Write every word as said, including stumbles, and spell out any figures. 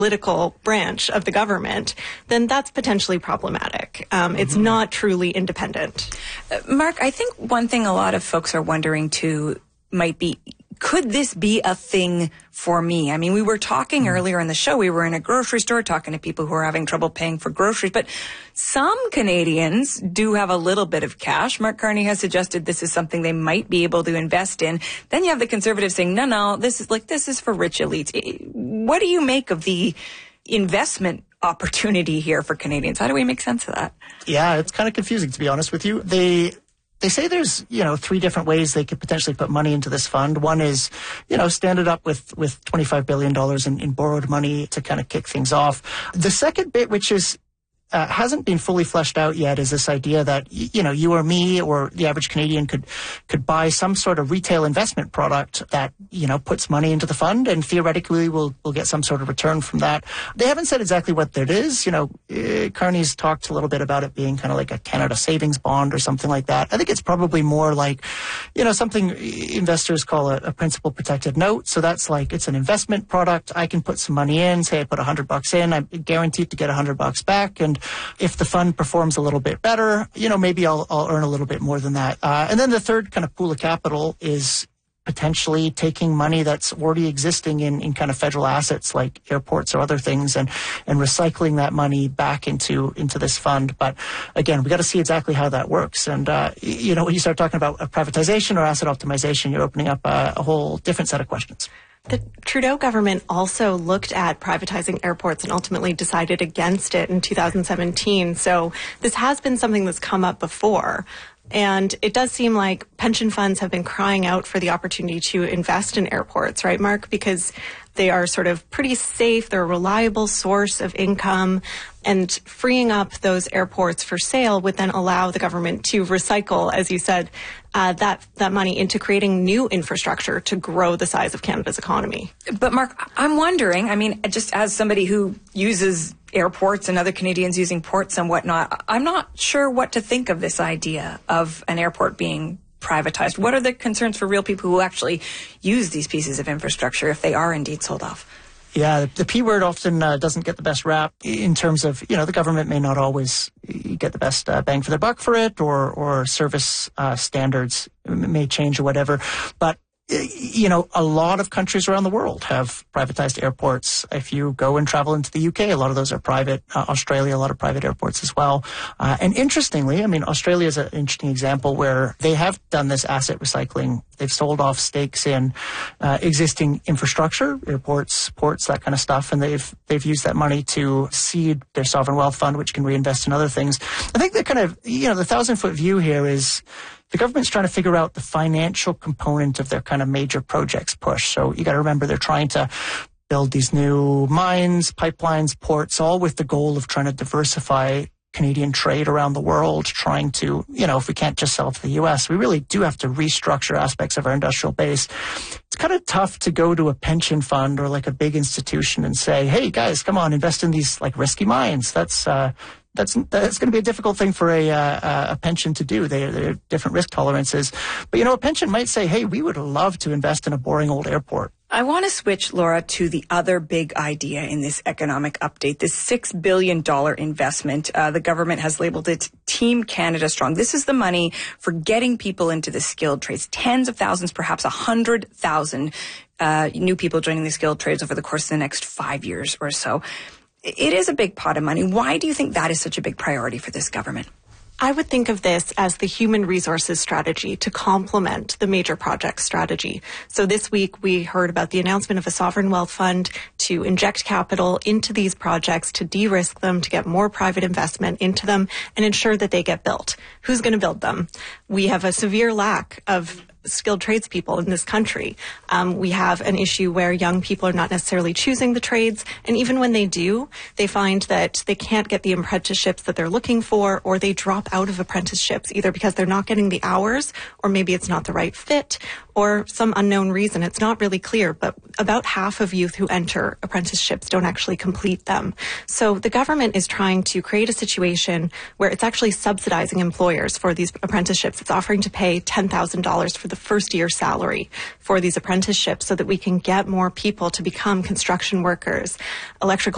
political branch of the government, then that's potentially problematic. Um, it's mm-hmm. not truly independent. Uh, Mark, I think one thing a lot of folks are wondering too might be, could this be a thing for me? I mean, we were talking mm-hmm. earlier in the show, we were in a grocery store talking to people who are having trouble paying for groceries, but some Canadians do have a little bit of cash. Mark Carney has suggested this is something they might be able to invest in. Then you have the Conservatives saying, no, no, this is like, this is for rich elites. What do you make of the investment opportunity here for Canadians? How do we make sense of that? Yeah, it's kind of confusing, to be honest with you. They... They say there's, you know, three different ways they could potentially put money into this fund. One is, you know, stand it up with, with twenty-five billion dollars in, in borrowed money to kind of kick things off. The second bit, which is Uh, hasn't been fully fleshed out yet, is this idea that, you know, you or me or the average Canadian could could buy some sort of retail investment product that, you know, puts money into the fund, and theoretically we'll, we'll get some sort of return from that. They haven't said exactly what that is. You know, uh, Carney's talked a little bit about it being kind of like a Canada savings bond or something like that. I think it's probably more like, you know, something investors call a, a principal protected note. So that's like, it's an investment product. I can put some money in, say I put a hundred bucks in, I'm guaranteed to get a hundred bucks back, and if the fund performs a little bit better, you know, maybe I'll, I'll earn a little bit more than that. Uh, and then the third kind of pool of capital is potentially taking money that's already existing in, in kind of federal assets like airports or other things, and, and recycling that money back into, into this fund. But again, we got to see exactly how that works. And, uh, you know, when you start talking about privatization or asset optimization, you're opening up a, a whole different set of questions. The Trudeau government also looked at privatizing airports and ultimately decided against it in two thousand seventeen. So this has been something that's come up before. And it does seem like pension funds have been crying out for the opportunity to invest in airports, right, Mark? Because they are sort of pretty safe. They're a reliable source of income. And freeing up those airports for sale would then allow the government to recycle, as you said, uh, that, that money into creating new infrastructure to grow the size of Canada's economy. But Mark, I'm wondering, I mean, just as somebody who uses airports and other Canadians using ports and whatnot, I'm not sure what to think of this idea of an airport being privatized. What are the concerns for real people who actually use these pieces of infrastructure if they are indeed sold off? Yeah, the, the P word often uh, doesn't get the best rap in terms of, you know, the government may not always get the best uh, bang for their buck for it, or, or service uh, standards may change or whatever. But you know, a lot of countries around the world have privatized airports. If you go and travel into the U K, a lot of those are private. Uh, Australia, a lot of private airports as well. Uh, and interestingly, I mean, Australia is an interesting example where they have done this asset recycling. They've sold off stakes in uh, existing infrastructure, airports, ports, that kind of stuff, and they've they've used that money to seed their sovereign wealth fund, which can reinvest in other things. I think the kind of, you know, the thousand foot view here is the government's trying to figure out the financial component of their kind of major projects push. So you got to remember they're trying to build these new mines, pipelines, ports, all with the goal of trying to diversify Canadian trade around the world, trying to, you know, if we can't just sell to the U S, we really do have to restructure aspects of our industrial base. It's kind of tough to go to a pension fund or like a big institution and say, hey guys, come on, invest in these like risky mines. That's, uh, That's that's going to be a difficult thing for a uh, a pension to do. They they're different risk tolerances, but you know, a pension might say, "Hey, we would love to invest in a boring old airport." I want to switch, Laura, to the other big idea in this economic update, this six billion dollars investment. Uh, the government has labeled it Team Canada Strong. This is the money for getting people into the skilled trades. Tens of thousands, perhaps one hundred thousand uh, new people joining the skilled trades over the course of the next five years or so. It is a big pot of money. Why do you think that is such a big priority for this government? I would think of this as the human resources strategy to complement the major project strategy. So this week we heard about the announcement of a sovereign wealth fund to inject capital into these projects, to de-risk them, to get more private investment into them and ensure that they get built. Who's going to build them? We have a severe lack of skilled tradespeople in this country. Um, we have an issue where young people are not necessarily choosing the trades, and even when they do, they find that they can't get the apprenticeships that they're looking for, or they drop out of apprenticeships either because they're not getting the hours, or maybe it's not the right fit, or some unknown reason. It's not really clear, but about half of youth who enter apprenticeships don't actually complete them. So the government is trying to create a situation where it's actually subsidizing employers for these apprenticeships. It's offering to pay ten thousand dollars for the first year salary for these apprenticeships so that we can get more people to become construction workers, electrical